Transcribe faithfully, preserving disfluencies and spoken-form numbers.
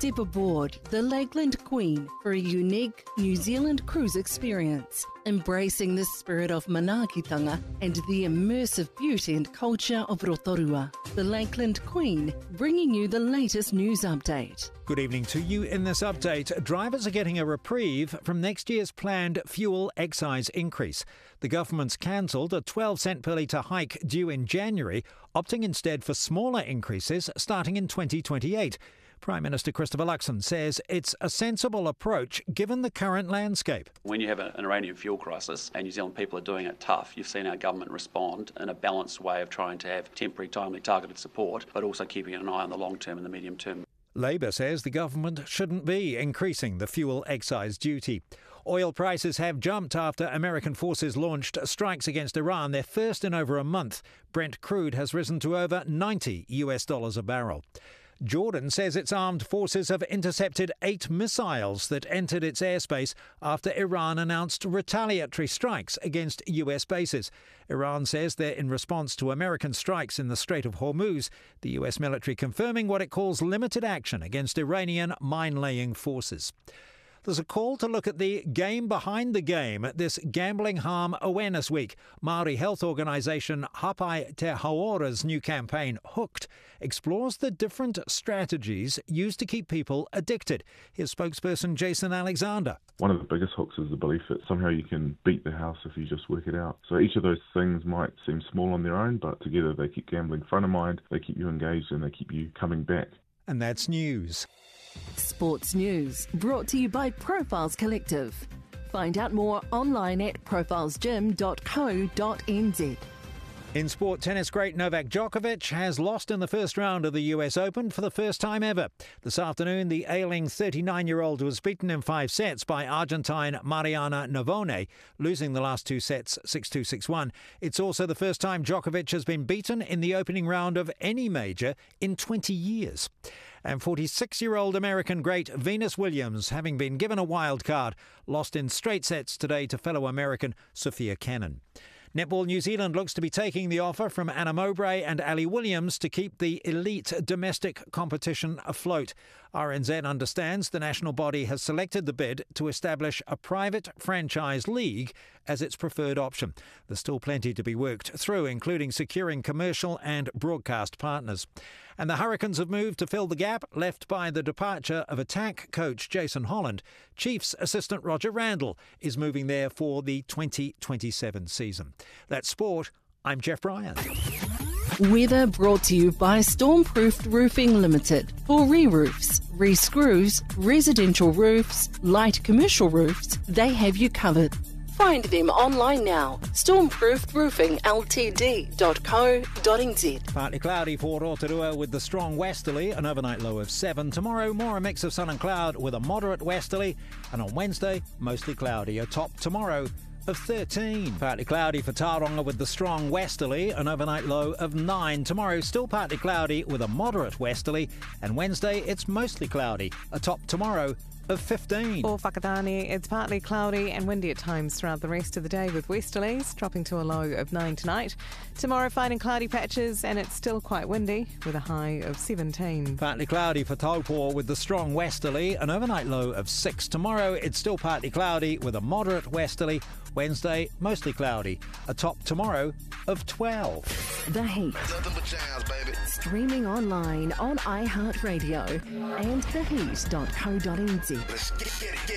Step aboard the Lakeland Queen for a unique New Zealand cruise experience, embracing the spirit of manaakitanga and the immersive beauty and culture of Rotorua. The Lakeland Queen, bringing you the latest news update. Good evening to you. In this update, drivers are getting a reprieve from next year's planned fuel excise increase. The government's cancelled a twelve cent per litre hike due in January, opting instead for smaller increases starting in twenty twenty-eight. Prime Minister Christopher Luxon says it's a sensible approach given the current landscape. When you have an Iranian fuel crisis and New Zealand people are doing it tough, you've seen our government respond in a balanced way of trying to have temporary, timely, targeted support, but also keeping an eye on the long term and the medium term. Labor says the government shouldn't be increasing the fuel excise duty. Oil prices have jumped after American forces launched strikes against Iran, their first in over a month. Brent crude has risen to over ninety U S dollars a barrel. Jordan says its armed forces have intercepted eight missiles that entered its airspace after Iran announced retaliatory strikes against U S bases. Iran says they're in response to American strikes in the Strait of Hormuz, the U S military confirming what it calls limited action against Iranian mine-laying forces. There's a call to look at the game behind the game at this Gambling Harm Awareness Week. Māori health organisation Hapai Te Hauora's new campaign, Hooked, explores the different strategies used to keep people addicted. Here's spokesperson Jason Alexander. One of the biggest hooks is the belief that somehow you can beat the house if you just work it out. So each of those things might seem small on their own, but together they keep gambling front of mind, they keep you engaged and they keep you coming back. And that's news. Sports news brought to you by Profiles Collective. Find out more online at profiles gym dot co dot n z. In sport, tennis great Novak Djokovic has lost in the first round of the U S Open for the first time ever. This afternoon, the ailing thirty-nine-year-old was beaten in five sets by Argentine Mariana Navone, losing the last two sets six two, six one. It's also the first time Djokovic has been beaten in the opening round of any major in twenty years. And forty-six-year-old American great Venus Williams, having been given a wild card, lost in straight sets today to fellow American Sophia Kenin. Netball New Zealand looks to be taking the offer from Anna Mowbray and Ali Williams to keep the elite domestic competition afloat. R N Z understands the national body has selected the bid to establish a private franchise league as its preferred option. There's still plenty to be worked through, including securing commercial and broadcast partners. And the Hurricanes have moved to fill the gap left by the departure of attack coach Jason Holland. Chiefs assistant Roger Randall is moving there for the twenty twenty-seven season. That's sport. I'm Jeff Bryan. Weather brought to you by Stormproofed Roofing Limited. For re-roofs, re-screws, residential roofs, light commercial roofs, they have you covered. Find them online now. stormproofed roofing l t d dot co dot n z. Partly cloudy for Rotorua with the strong westerly, an overnight low of seven. Tomorrow, more a mix of sun and cloud with a moderate westerly. And on Wednesday, mostly cloudy, a top tomorrow of thirteen. Partly cloudy for Tauranga with the strong westerly, an overnight low of nine. Tomorrow, still partly cloudy with a moderate westerly. And Wednesday, it's mostly cloudy, a top tomorrow of fifteen. For Whakatane, it's partly cloudy and windy at times throughout the rest of the day with westerlies dropping to a low of nine tonight. Tomorrow, finding cloudy patches and it's still quite windy with a high of seventeen. Partly cloudy for Taupo with the strong westerly, an overnight low of six. Tomorrow, it's still partly cloudy with a moderate westerly. Wednesday, mostly cloudy, a top tomorrow of twelve. The Heat. Streaming online on iHeartRadio and the heat dot co dot n z.